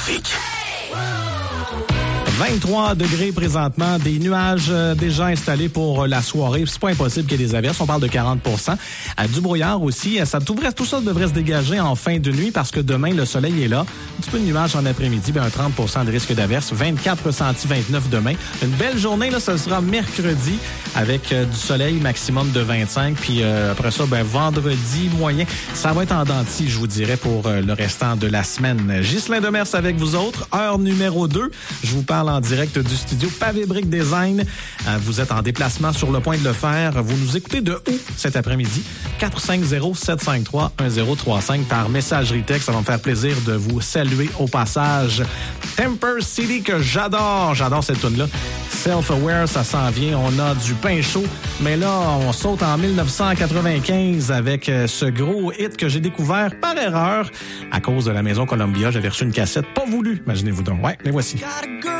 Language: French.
trafic. 23 degrés présentement, des nuages déjà installés pour la soirée. C'est pas impossible qu'il y ait des averses, on parle de 40 du brouillard aussi. Tout ça devrait se dégager en fin de nuit parce que demain, le soleil est là. Un petit peu de nuages en après-midi, un 30 de risque d'averse. 24 ressentis, 29 demain. Une belle journée, là, ce sera mercredi avec du soleil maximum de 25. Puis après ça, vendredi moyen. Ça va être en dents de scie, je vous dirais, pour le restant de la semaine. Ghislain Demers avec vous autres. Heure numéro 2. Je vous parle en direct du studio Pavé Brick Design. Vous êtes en déplacement sur le point de le faire. Vous nous écoutez de où cet après-midi? 450-753-1035 par messagerie texte. Ça va me faire plaisir de vous saluer au passage. Temper City que j'adore. J'adore cette tune-là. Self-Aware, ça s'en vient. On a du pain chaud. Mais là, on saute en 1995 avec ce gros hit que j'ai découvert par erreur à cause de la Maison Columbia. J'avais reçu une cassette pas voulue. Imaginez-vous donc. Ouais, les voici.